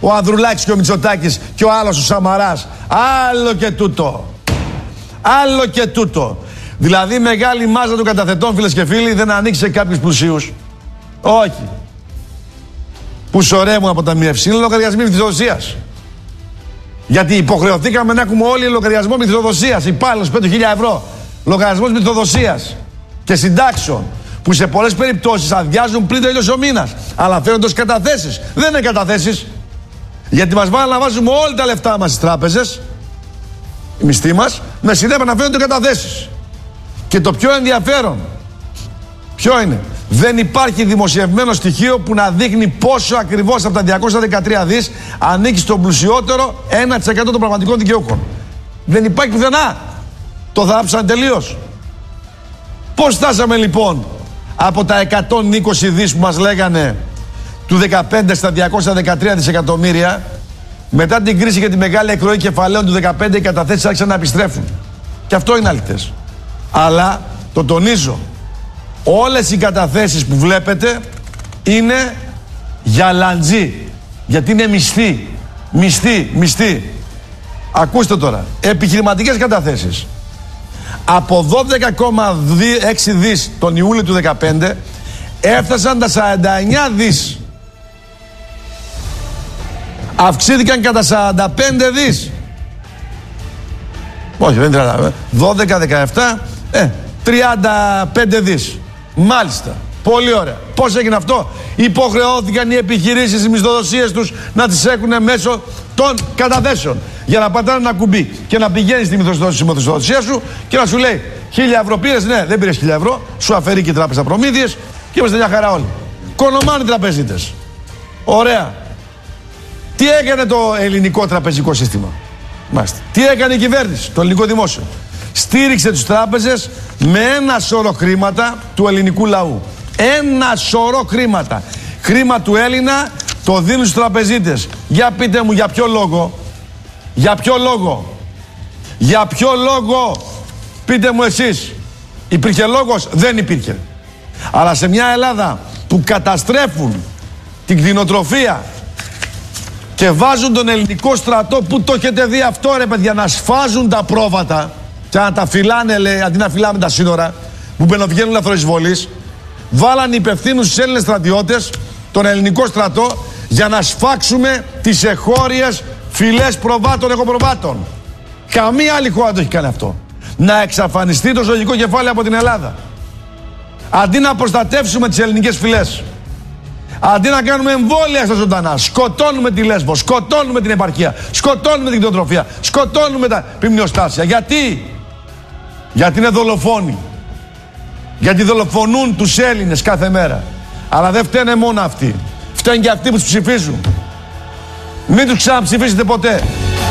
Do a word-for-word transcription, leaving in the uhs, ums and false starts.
ο Ανδρουλάκης και ο Μητσοτάκης και ο άλλος ο Σαμαράς. Άλλο και τούτο. Άλλο και τούτο. Δηλαδή η μεγάλη μάζα των καταθετών, φίλες και φίλοι, δεν ανήκει σε κάποιους πλουσίους. Όχι. Που σωρεύουν από τα ΜΕΦΣ. Είναι λογαριασμοί μυθοδοσίας. Γιατί υποχρεωθήκαμε να έχουμε όλοι λογαριασμό μυθοδοσίας. Υπάλληλος πέντε χιλιάδες ευρώ. Λογαριασμός μυθοδοσίας και συντάξεων. Που σε πολλές περιπτώσεις αδειάζουν πριν τελειώσει ο μήνας. Αλλά φαίνονται ως καταθέσεις. Δεν είναι καταθέσεις. Γιατί μας βάλουν να βάζουμε όλα τα λεφτά μας στις τράπεζες, οι μισθοί μας, με συνέπεια να φαίνονται καταθέσεις. Και το πιο ενδιαφέρον, ποιο είναι? Δεν υπάρχει δημοσιευμένο στοιχείο που να δείχνει πόσο ακριβώς από τα διακόσια δεκατρία δις ανήκει στον πλουσιότερο ένα τοις εκατό των πραγματικών δικαιούχων. Δεν υπάρχει πουθενά. Το θάψαν τελείως. Πώς φτάσαμε λοιπόν από τα εκατόν είκοσι δις που μας λέγανε του δεκαπέντε στα διακόσια δεκατρία δισεκατομμύρια, μετά την κρίση και τη μεγάλη εκροή κεφαλαίων του δεκαπέντε οι καταθέσεις άρχισαν να επιστρέφουν. Και αυτό είναι αληθές. Αλλά, το τονίζω, όλες οι καταθέσεις που βλέπετε είναι για λαντζή. Γιατί είναι μισθή. Μισθή, μισθή. Ακούστε τώρα. Επιχειρηματικές καταθέσεις. Από δώδεκα κόμμα έξι δις τον Ιούλιο του δεκαπέντε έφτασαν τα σαράντα εννιά δις. Αυξήθηκαν κατά σαράντα πέντε δις. Όχι, δεν είναι τριάντα. δώδεκα, δεκαεπτά, ε, τριάντα πέντε δις. Μάλιστα. Πολύ ωραία. Πώς έγινε αυτό? Υποχρεώθηκαν οι επιχειρήσεις, οι μισθοδοσίες τους να τις έχουν μέσω των καταθέσεων. Για να πατάνε ένα κουμπί και να πηγαίνει στη μισθοδοσία σου και να σου λέει χίλια ευρώ πήρες? Ναι, δεν πήρες χίλια ευρώ. Σου αφαιρεί και η τράπεζα προμήθειες και είμαστε μια χαρά όλοι. Κονομάνε οι τραπεζίτες. Ωραία. Τι έκανε το ελληνικό τραπεζικό σύστημα? Μάλιστα. Τι έκανε η κυβέρνηση, το ελληνικό δημόσιο? Στήριξε τους τράπεζες με ένα σωρό χρήματα του ελληνικού λαού. Ένα σωρό χρήματα. Χρήμα του Έλληνα το δίνουν στους τραπεζίτες. Για πείτε μου για ποιο λόγο? Για ποιο λόγο? Για ποιο λόγο? Πείτε μου εσείς. Υπήρχε λόγος? Δεν υπήρχε. Αλλά σε μια Ελλάδα που καταστρέφουν την κτηνοτροφία και βάζουν τον ελληνικό στρατό, που το έχετε δει αυτό ρε παιδιά, να σφάζουν τα πρόβατα και να τα φυλάνε, λέει, αντί να φυλάμε τα σύνορα που μπαινοβγαίνουν λαθροεισβολής, βάλαν υπευθύνους στους Έλληνες στρατιώτες, τον ελληνικό στρατό, για να σφάξουμε τις εχώριες φυλές προβάτων, εγωπροβάτων. Καμία άλλη χώρα το έχει κάνει αυτό. Να εξαφανιστεί το ζωικό κεφάλαιο από την Ελλάδα. Αντί να προστατεύσουμε τις ελληνικές φυλές, αντί να κάνουμε εμβόλια στα ζωντανά, σκοτώνουμε τη Λέσβο, σκοτώνουμε την επαρχία, σκοτώνουμε την κτηνοτροφία, σκοτώνουμε τα πυμνιοστάσια. Γιατί? Γιατί είναι δολοφόνοι. Γιατί δολοφονούν τους Έλληνες κάθε μέρα. Αλλά δεν φταίνε μόνο αυτοί. Φταίνουν και αυτοί που τους ψηφίζουν. Μην τους ξαναψηφίσετε ποτέ.